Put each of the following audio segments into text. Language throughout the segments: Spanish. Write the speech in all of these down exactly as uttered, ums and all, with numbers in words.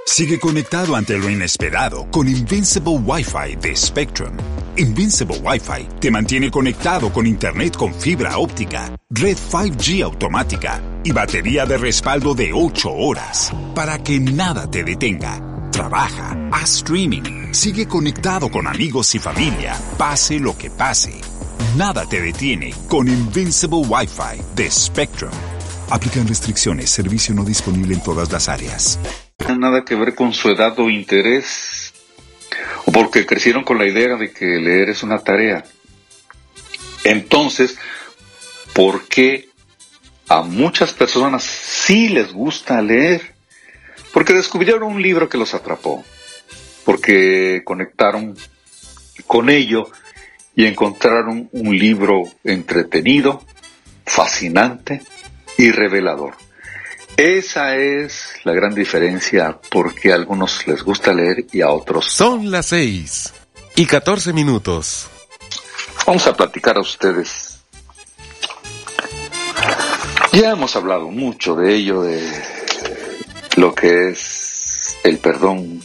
Sigue conectado ante lo inesperado con Invincible Wi-Fi de Spectrum. Invincible Wi-Fi te mantiene conectado con Internet con fibra óptica, red cinco G automática y batería de respaldo de ocho horas para que nada te detenga. Trabaja, haz streaming, sigue conectado con amigos y familia, pase lo que pase. Nada te detiene con Invincible Wi-Fi de Spectrum. Aplican restricciones, servicio no disponible en todas las áreas. Nada que ver con su edad o interés, o porque crecieron con la idea de que leer es una tarea. Entonces, ¿por qué a muchas personas sí les gusta leer? Porque descubrieron un libro que los atrapó, porque conectaron con ello y encontraron un libro entretenido, fascinante y revelador. Esa es la gran diferencia, porque a algunos les gusta leer y a otros no. Son las seis y catorce minutos. Vamos a platicar a ustedes. Ya hemos hablado mucho de ello, de lo que es el perdón.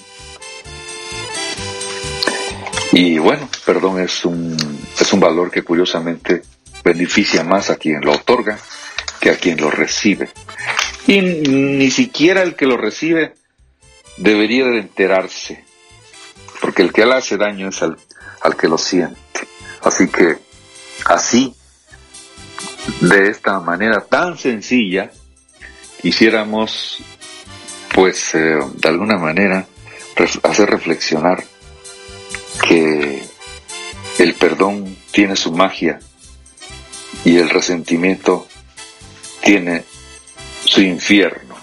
Y bueno, perdón es un, es un valor que curiosamente beneficia más a quien lo otorga que a quien lo recibe. Y ni siquiera el que lo recibe debería de enterarse, porque el que le hace daño es al, al que lo siente. Así que, así, de esta manera tan sencilla, quisiéramos, pues, eh, de alguna manera, ref- hacer reflexionar que el perdón tiene su magia y el resentimiento tiene su infierno.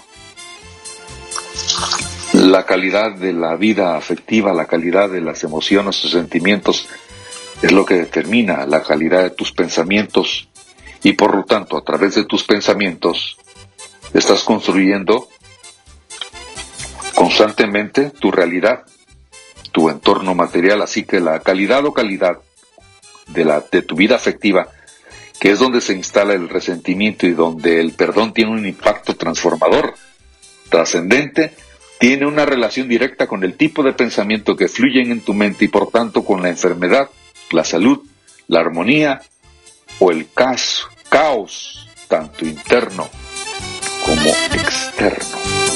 La calidad de la vida afectiva, la calidad de las emociones, sus sentimientos, es lo que determina la calidad de tus pensamientos, y por lo tanto, a través de tus pensamientos, estás construyendo constantemente tu realidad, tu entorno material. Así que la calidad o calidad de la de tu vida afectiva, que es donde se instala el resentimiento y donde el perdón tiene un impacto transformador, trascendente, tiene una relación directa con el tipo de pensamiento que fluyen en tu mente y por tanto con la enfermedad, la salud, la armonía o el caos, caos tanto interno como externo.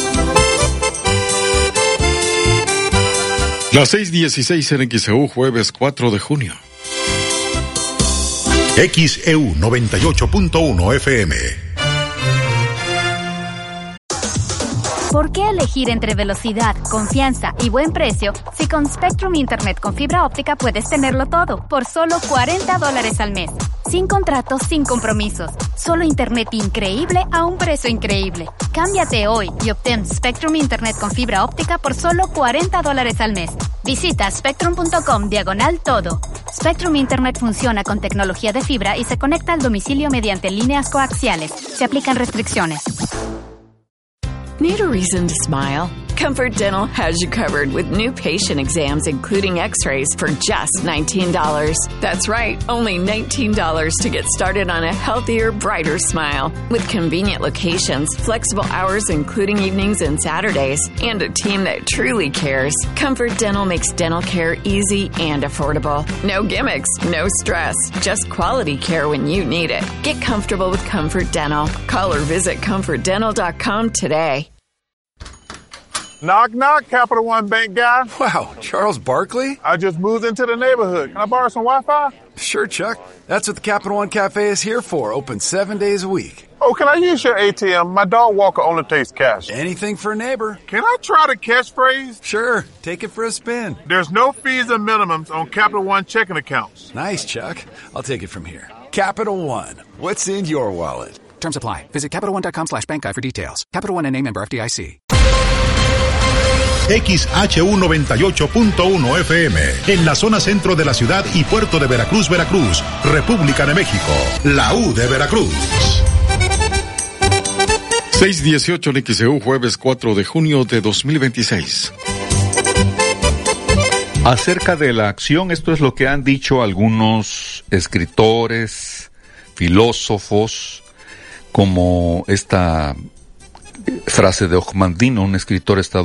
Las seis dieciséis en X E U, jueves cuatro de junio. X E U noventa y ocho punto uno F M. ¿Por qué elegir entre velocidad, confianza y buen precio si con Spectrum Internet con fibra óptica puedes tenerlo todo por solo cuarenta dólares al mes? Sin contratos, sin compromisos. Solo Internet increíble a un precio increíble. Cámbiate hoy y obtén Spectrum Internet con fibra óptica por solo cuarenta dólares al mes. Visita spectrum.com diagonal todo. Spectrum Internet funciona con tecnología de fibra y se conecta al domicilio mediante líneas coaxiales. Se aplican restricciones. Need a reason to smile? Comfort Dental has you covered with new patient exams, including x-rays, for just nineteen dollars. That's right, only nineteen dollars to get started on a healthier, brighter smile. With convenient locations, flexible hours including evenings and Saturdays, and a team that truly cares, Comfort Dental makes dental care easy and affordable. No gimmicks, no stress, just quality care when you need it. Get comfortable with Comfort Dental. Call or visit comfort dental dot com today. Knock, knock, Capital One Bank guy. Wow, Charles Barkley? I just moved into the neighborhood. Can I borrow some Wi-Fi? Sure, Chuck. That's what the Capital One Cafe is here for, open seven days a week. Oh, can I use your A T M? My dog walker only takes cash. Anything for a neighbor. Can I try the catchphrase? Sure, take it for a spin. There's no fees or minimums on Capital One checking accounts. Nice, Chuck. I'll take it from here. Capital One. What's in your wallet? Terms apply. Visit CapitalOne.com slash bank guide for details. Capital One N A member F D I C. X H U noventa y ocho punto uno F M, en la zona centro de la ciudad y puerto de Veracruz, Veracruz, República de México, la U de Veracruz. seis dieciocho en X E U, jueves cuatro de junio de dos mil veintiséis. Acerca de la acción, esto es lo que han dicho algunos escritores, filósofos, como esta frase de Ojmandino, un escritor estadounidense.